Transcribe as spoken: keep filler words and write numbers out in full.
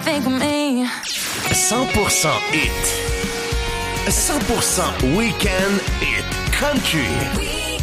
think of me. cent pour cent hit. cent pour cent week-end hit country.